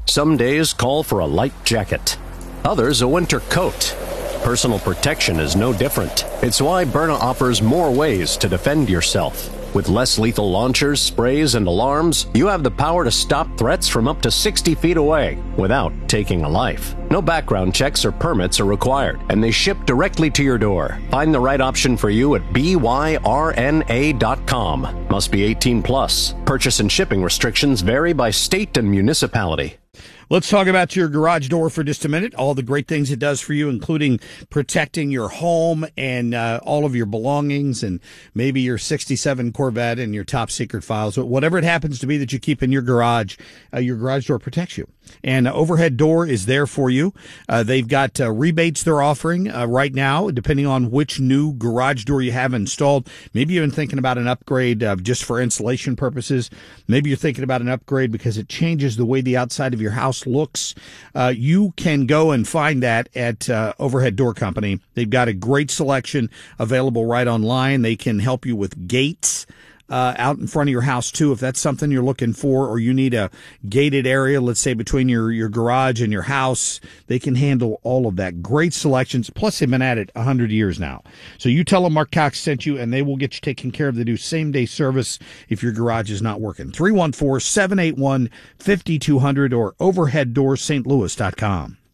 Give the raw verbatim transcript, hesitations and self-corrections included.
Some days call for a light jacket, others a winter coat. Personal protection is no different. It's why Byrna offers more ways to defend yourself. With less lethal launchers, sprays, and alarms, you have the power to stop threats from up to sixty feet away without taking a life. No background checks or permits are required, and they ship directly to your door. Find the right option for you at B Y R N A dot com. Must be eighteen plus. Purchase and shipping restrictions vary by state and municipality. Let's talk about your garage door for just a minute. All the great things it does for you, including protecting your home and uh, all of your belongings and maybe your sixty-seven Corvette and your top secret files. Whatever it happens to be that you keep in your garage, uh, your garage door protects you. And uh, Overhead Door is there for you. Uh, they've got uh, rebates they're offering uh, right now, depending on which new garage door you have installed. Maybe you've been thinking about an upgrade uh, just for insulation purposes. Maybe you're thinking about an upgrade because it changes the way the outside of your house looks. Uh, you can go and find that at uh, Overhead Door Company. They've got a great selection available right online. They can help you with gates Uh, out in front of your house, too, if that's something you're looking for, or you need a gated area, let's say between your, your garage and your house. They can handle all of that. Great selections. Plus, they've been at it one hundred years now. So you tell them Mark Cox sent you, and they will get you taken care of. They do same-day service if your garage is not working. three one four, seven eight one, five two zero zero or overhead door st louis dot com.